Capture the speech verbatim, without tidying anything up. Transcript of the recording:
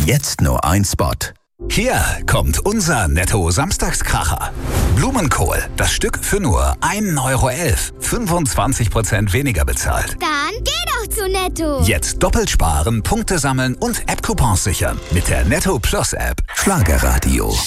Jetzt nur ein Spot. Hier kommt unser Netto-Samstagskracher. Blumenkohl, das Stück für nur ein Euro elf. fünfundzwanzig Prozent weniger bezahlt. Dann geh doch zu Netto. Jetzt doppelt sparen, Punkte sammeln und App-Coupons sichern. Mit der Netto Plus App. Schlagerradio.